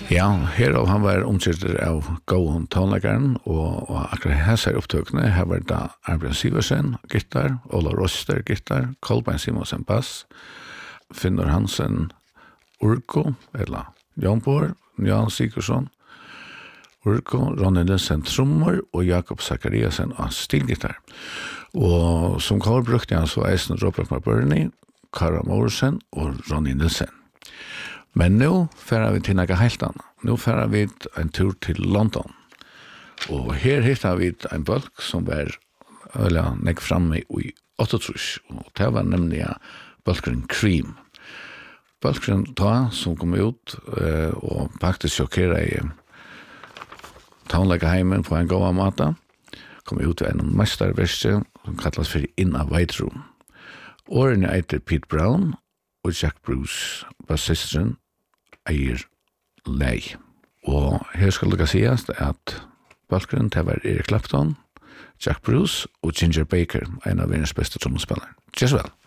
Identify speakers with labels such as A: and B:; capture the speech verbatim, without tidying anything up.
A: Ja, her av han var omkjøter av Gåen tonleggeren, og, og akkurat her ser opptøkene, her var da Arbjørn Siversen, gitar, Ola Roster, gitar, Kolbein Simonsen, bass, Finnur Hansen, Urko, eller Jan Bård, Jan Sigurdsson, Urko, Ronny Nilsen, trommer, og Jakob Zakariasen, og stilgitar. Og som kvar brukte han så eisen Robert McBurney, Kara Morsen og Ronny Nilsen. Men nu færer vi til noe helt annet. Nå færer vi en tur til London. Og her hittar vi en bølg som var øyla nekk framme i åttiåtte, og det var nemlig bølgren Cream. Bølgren da som kom ut eh, og faktisk sjokkera i tonleggeheimen på en gåa mata, kom ut av en mesterverse som kallas for In a White Room. Årene eiter Pete Brown og Jack Bruce, bassisteren, eier lei. Og her skal det sies at balkeren til var Eric Clapton, Jack Bruce og Ginger Baker, en av verdens beste trommespillere. Just well.